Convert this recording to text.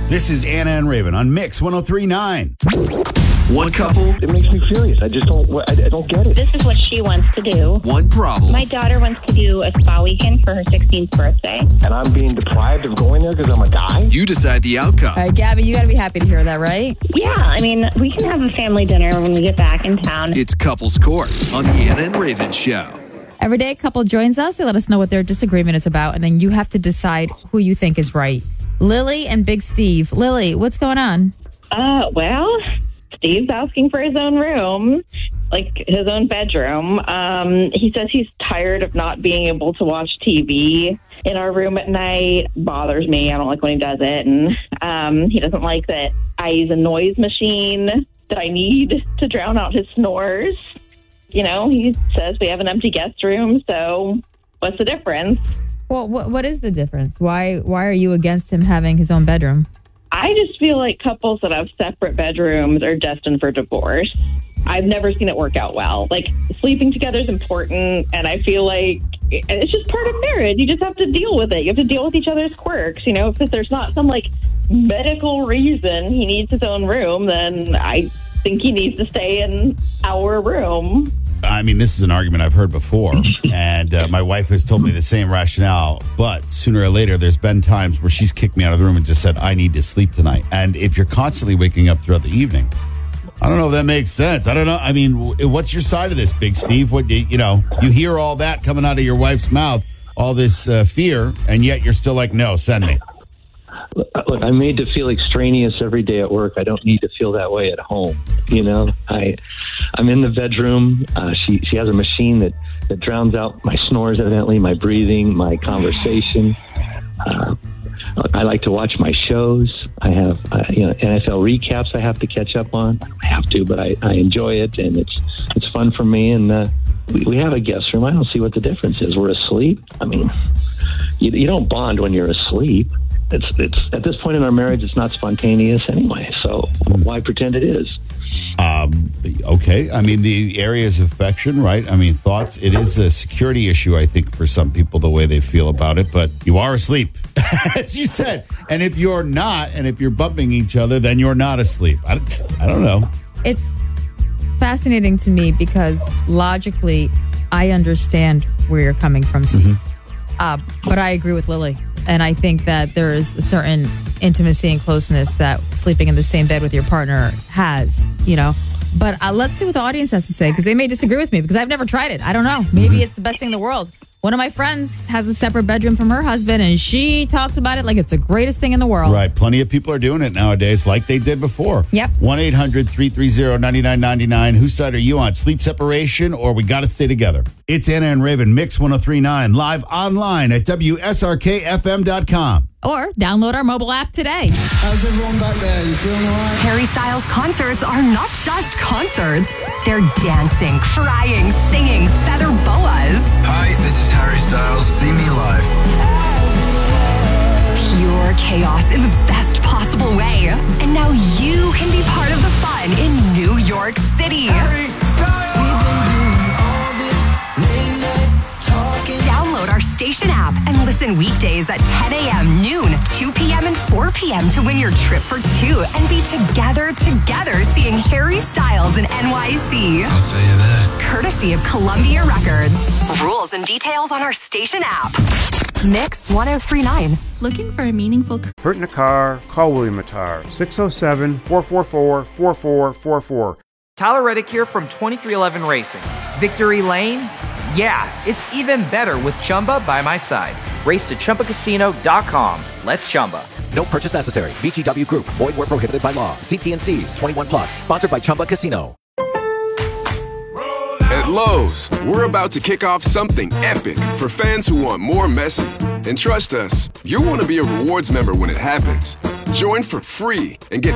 This is Anna and Raven on Mix 103.9. One couple. It makes me furious. I don't get it. This is what she wants to do. One problem. My daughter wants to do a spa weekend for her 16th birthday. And I'm being deprived of going there because I'm a guy? You decide the outcome. All right, Gabby, you got to be happy to hear that, right? Yeah, I mean, we can have a family dinner when we get back in town. It's Couples Court on the Anna and Raven Show. Every day a couple joins us. They let us know what their disagreement is about, and then you have to decide who you think is right. Lily and Big Steve. Lily, what's going on? Well, Steve's asking for his own room, like his own bedroom. He says he's tired of not being able to watch TV in our room at night. Bothers me. I don't like when he does it. And he doesn't like that I use a noise machine that I need to drown out his snores. You know, he says we have an empty guest room, so what's the difference? Well, what is the difference? Why are you against him having his own bedroom? I just feel like couples that have separate bedrooms are destined for divorce. I've never seen it work out well. Like, sleeping together is important, and I feel like it's just part of marriage. You just have to deal with it. You have to deal with each other's quirks. You know, if there's not some, like, medical reason he needs his own room, then I think he needs to stay in our room. I mean, this is an argument I've heard before, and my wife has told me the same rationale, but sooner or later, there's been times where she's kicked me out of the room and just said, I need to sleep tonight. And if you're constantly waking up throughout the evening, I don't know if that makes sense. I don't know. I mean, what's your side of this, Big Steve? What you hear all that coming out of your wife's mouth, all this fear, and yet you're still like, no, send me. Look, I'm made to feel extraneous every day at work. I don't need to feel that way at home. You know, I'm in the bedroom. She has a machine that drowns out my snores, evidently, my breathing, my conversation. I like to watch my shows. I have, NFL recaps I have to catch up on. I don't have to, but I enjoy it, and it's fun for me. And we have a guest room. I don't see what the difference is. We're asleep. I mean, you don't bond when you're asleep. It's at this point in our marriage, it's not spontaneous anyway. So why pretend it is? Okay. I mean, the areas of affection, right? I mean, thoughts. It is a security issue, I think, for some people, the way they feel about it. But you are asleep, as you said. And if you're not, and if you're bumping each other, then you're not asleep. I don't know. It's fascinating to me because logically, I understand where you're coming from, Steve. But I agree with Lily. And I think that there is a certain intimacy and closeness that sleeping in the same bed with your partner has, you know. But let's see what the audience has to say, because they may disagree with me, because I've never tried it. I don't know. Maybe it's the best thing in the world. One of my friends has a separate bedroom from her husband, and she talks about it like it's the greatest thing in the world. Right. Plenty of people are doing it nowadays like they did before. Yep. 1-800-330-9999. Whose side are you on? Sleep separation or we got to stay together? It's Anna and Raven, Mix 103.9, live online at WSRKFM.com. Or download our mobile app today. How's everyone back there? You feeling all right? Harry Styles concerts are not just concerts. They're dancing, crying, singing, feather boas. Hi, this is Harry Styles. See me live. Pure chaos in the best possible way. And now you can be part of the fun in New York City. Download our station app and listen weekdays at 10 a.m., noon, 2 p.m., and 4 p.m. to win your trip for two and be together seeing Harry Styles in NYC. I'll see you there. Courtesy of Columbia Records. Rules and details on our station app. Mix 103.9. Looking for a meaningful... Hurt in a car? Call William Attar. 607-444-4444. Tyler Reddick here from 2311 Racing. Victory Lane? Yeah, it's even better with Chumba by my side. Race to ChumbaCasino.com. Let's Chumba. No purchase necessary. VGW Group. Void where prohibited by law. See T&Cs. 21 plus. Sponsored by Chumba Casino. At Lowe's, we're about to kick off something epic for fans who want more messy. And trust us, you'll want to be a rewards member when it happens. Join for free and get